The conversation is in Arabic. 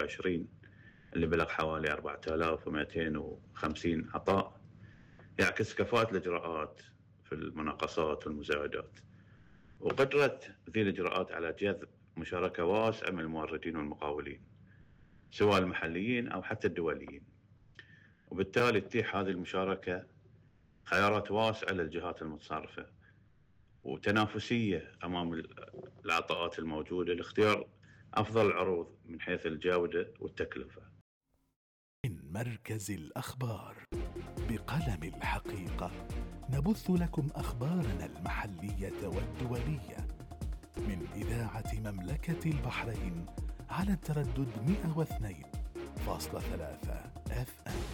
2023 اللي بلغ حوالي 4250 عطاء، يعكس كفاءة الإجراءات في المناقصات والمزايدات، وقدرت ذي الإجراءات على جذب مشاركة واسعة من الموردين والمقاولين سواء المحليين أو حتى الدوليين، وبالتالي تتيح هذه المشاركة خيارات واسعة للجهات المتصرفة وتنافسية أمام العطاءات الموجودة لاختيار أفضل العروض من حيث الجودة والتكلفة. من مركز الأخبار بقلم الحقيقة نبث لكم أخبارنا المحلية والدولية من إذاعة مملكة البحرين على التردد 102.3 FM.